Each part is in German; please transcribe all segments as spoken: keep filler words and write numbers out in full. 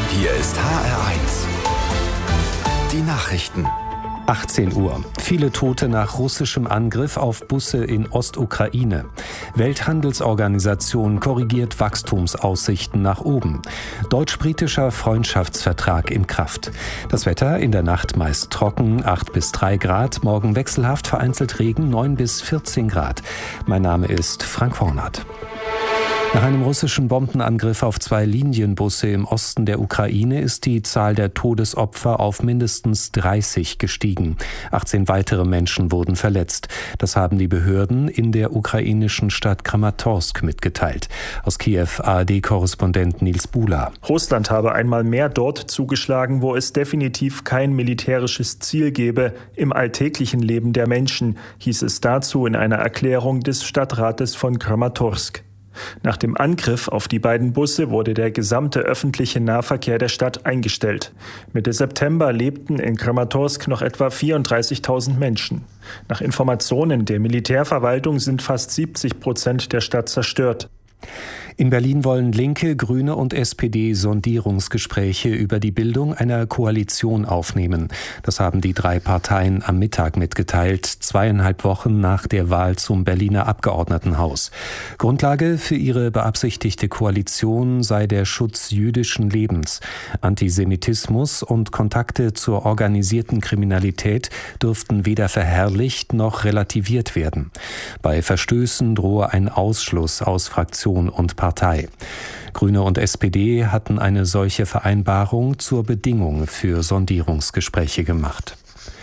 Hier ist H R eins. Die Nachrichten. achtzehn Uhr. Viele Tote nach russischem Angriff auf Busse in Ostukraine. Welthandelsorganisation korrigiert Wachstumsaussichten nach oben. Deutsch-britischer Freundschaftsvertrag in Kraft. Das Wetter in der Nacht meist trocken, acht bis drei Grad. Morgen wechselhaft, vereinzelt Regen, neun bis vierzehn Grad. Mein Name ist Frank Vornat. Nach einem russischen Bombenangriff auf zwei Linienbusse im Osten der Ukraine ist die Zahl der Todesopfer auf mindestens dreißig gestiegen. achtzehn weitere Menschen wurden verletzt. Das haben die Behörden in der ukrainischen Stadt Kramatorsk mitgeteilt. Aus Kiew A R D-Korrespondent Nils Bula. Russland habe einmal mehr dort zugeschlagen, wo es definitiv kein militärisches Ziel gebe im alltäglichen Leben der Menschen, hieß es dazu in einer Erklärung des Stadtrates von Kramatorsk. Nach dem Angriff auf die beiden Busse wurde der gesamte öffentliche Nahverkehr der Stadt eingestellt. Mitte September lebten in Kramatorsk noch etwa vierunddreißigtausend Menschen. Nach Informationen der Militärverwaltung sind fast siebzig Prozent der Stadt zerstört. In Berlin wollen Linke, Grüne und S P D Sondierungsgespräche über die Bildung einer Koalition aufnehmen. Das haben die drei Parteien am Mittag mitgeteilt, zweieinhalb Wochen nach der Wahl zum Berliner Abgeordnetenhaus. Grundlage für ihre beabsichtigte Koalition sei der Schutz jüdischen Lebens. Antisemitismus und Kontakte zur organisierten Kriminalität dürften weder verherrlicht noch relativiert werden. Bei Verstößen drohe ein Ausschluss aus Fraktion und Partei. Grüne und S P D hatten eine solche Vereinbarung zur Bedingung für Sondierungsgespräche gemacht.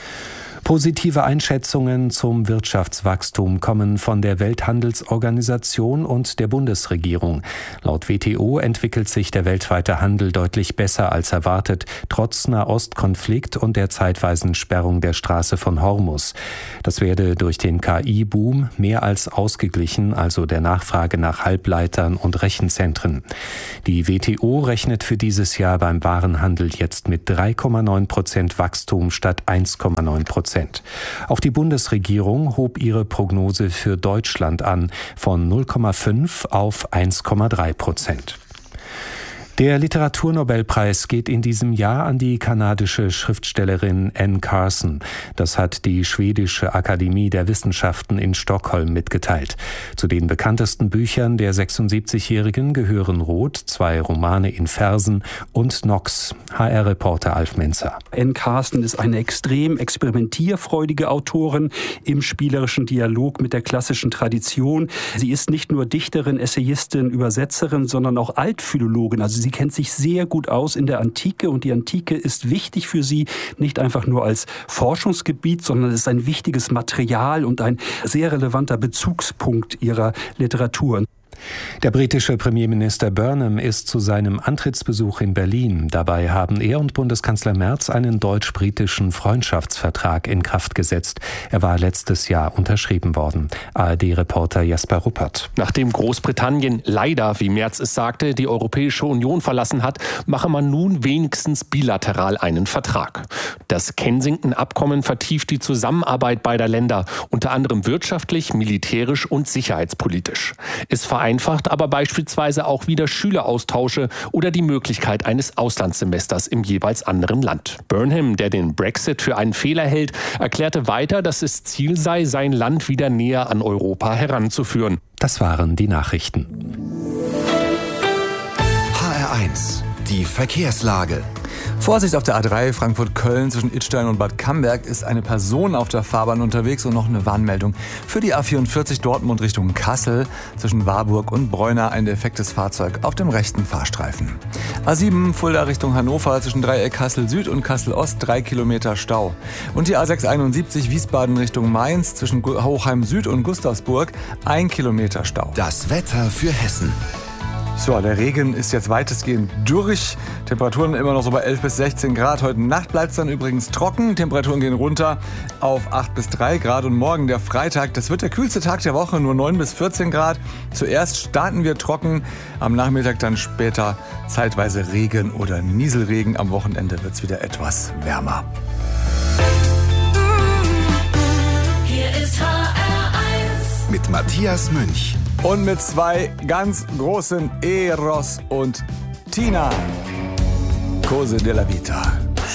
Positive Einschätzungen zum Wirtschaftswachstum kommen von der Welthandelsorganisation und der Bundesregierung. Laut W T O entwickelt sich der weltweite Handel deutlich besser als erwartet, trotz Nahostkonflikt und der zeitweisen Sperrung der Straße von Hormuz. Das werde durch den K I-Boom mehr als ausgeglichen, also der Nachfrage nach Halbleitern und Rechenzentren. Die W T O rechnet für dieses Jahr beim Warenhandel jetzt mit drei Komma neun Prozent Wachstum statt eins Komma neun Prozent. Auch die Bundesregierung hob ihre Prognose für Deutschland an von null Komma fünf auf eins Komma drei Prozent. Der Literaturnobelpreis geht in diesem Jahr an die kanadische Schriftstellerin Anne Carson. Das hat die schwedische Akademie der Wissenschaften in Stockholm mitgeteilt. Zu den bekanntesten Büchern der sechsundsiebzigjährigen gehören Rot, zwei Romane in Versen und Nox. H R-Reporter Alf Menzer. Anne Carson ist eine extrem experimentierfreudige Autorin im spielerischen Dialog mit der klassischen Tradition. Sie ist nicht nur Dichterin, Essayistin, Übersetzerin, sondern auch Altphilologin. Also sie Sie kennt sich sehr gut aus in der Antike und die Antike ist wichtig für sie, nicht einfach nur als Forschungsgebiet, sondern es ist ein wichtiges Material und ein sehr relevanter Bezugspunkt ihrer Literatur. Der britische Premierminister Burnham ist zu seinem Antrittsbesuch in Berlin. Dabei haben er und Bundeskanzler Merz einen deutsch-britischen Freundschaftsvertrag in Kraft gesetzt. Er war letztes Jahr unterschrieben worden. A R D-Reporter Jasper Ruppert. Nachdem Großbritannien leider, wie Merz es sagte, die Europäische Union verlassen hat, mache man nun wenigstens bilateral einen Vertrag. Das Kensington-Abkommen vertieft die Zusammenarbeit beider Länder, unter anderem wirtschaftlich, militärisch und sicherheitspolitisch. Es vereinfacht aber beispielsweise auch wieder Schüleraustausche oder die Möglichkeit eines Auslandssemesters im jeweils anderen Land. Burnham, der den Brexit für einen Fehler hält, erklärte weiter, dass es Ziel sei, sein Land wieder näher an Europa heranzuführen. Das waren die Nachrichten. H R eins. Die Verkehrslage. Vorsicht auf der A drei Frankfurt-Köln zwischen Idstein und Bad Camberg ist eine Person auf der Fahrbahn unterwegs und noch eine Warnmeldung. Für die A vierundvierzig Dortmund Richtung Kassel zwischen Warburg und Bräuna ein defektes Fahrzeug auf dem rechten Fahrstreifen. A sieben Fulda Richtung Hannover zwischen Dreieck Kassel Süd und Kassel Ost drei Kilometer Stau. Und die A sechshunderteinundsiebzig Wiesbaden Richtung Mainz zwischen Hochheim Süd und Gustavsburg ein Kilometer Stau. Das Wetter für Hessen. So, der Regen ist jetzt weitestgehend durch. Temperaturen immer noch so bei elf bis sechzehn Grad. Heute Nacht bleibt es dann übrigens trocken. Temperaturen gehen runter auf acht bis drei Grad. Und morgen, der Freitag, das wird der kühlste Tag der Woche, nur neun bis vierzehn Grad. Zuerst starten wir trocken, am Nachmittag dann später zeitweise Regen oder Nieselregen. Am Wochenende wird es wieder etwas wärmer. Hier ist H R eins mit Matthias Münch. Und mit zwei ganz großen Eros und Tina. Cose della Vita.